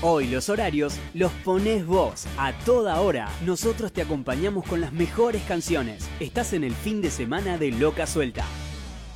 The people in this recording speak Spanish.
Hoy los horarios los ponés vos. A toda hora, nosotros te acompañamos con las mejores canciones. Estás en el fin de semana de Loca Suelta.